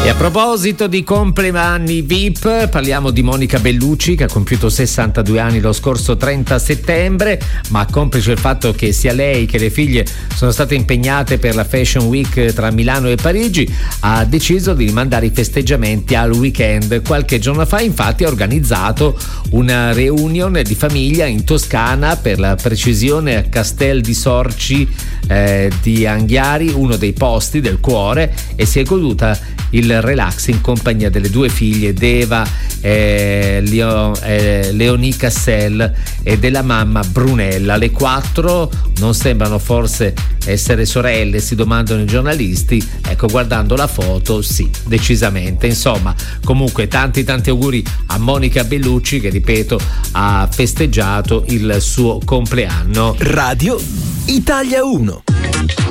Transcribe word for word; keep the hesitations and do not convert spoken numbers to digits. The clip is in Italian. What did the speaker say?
E a proposito di compleanni V I P, parliamo di Monica Bellucci, che ha compiuto sessantadue anni lo scorso trenta settembre, ma complice il fatto che sia lei che le figlie sono state impegnate per la Fashion Week tra Milano e Parigi, ha deciso di rimandare i festeggiamenti al weekend. Qualche giorno fa infatti ha organizzato una reunion di famiglia in Toscana, per la precisione a Castel di Sorci eh, di Anghiari, uno dei posti del cuore, e si è goduta il relax in compagnia delle due figlie Deva eh, Leo, eh, Leonie Cassel e della mamma Brunella. Le quattro non sembrano forse essere sorelle, si domandano i giornalisti. Ecco, guardando la foto sì, decisamente. Insomma, comunque tanti tanti auguri a Monica Bellucci, che ripeto ha festeggiato il suo compleanno. Radio Italia uno.